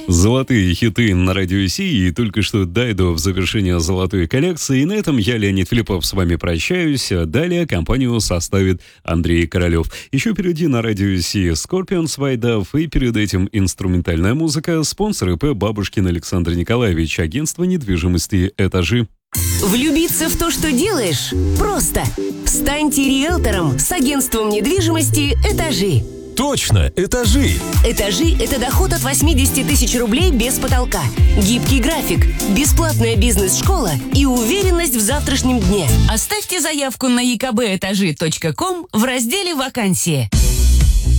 Золотые хиты на радио Си, и только что дойду в завершение золотой коллекции. И на этом я, Леонид Филиппов, с вами прощаюсь. Далее компанию составит Андрей Королев. Еще впереди на радио Си Scorpions, Вайдав, и перед этим инструментальная музыка. Спонсор ИП Бабушкин Александр Николаевич, агентство недвижимости «Этажи». Влюбиться в то, что делаешь, просто. Станьте риэлтором с агентством недвижимости «Этажи». Точно, «Этажи». «Этажи» — это доход от 80 тысяч рублей без потолка, гибкий график, бесплатная бизнес-школа и уверенность в завтрашнем дне. Оставьте заявку на ekbetaji.com в разделе «Вакансии».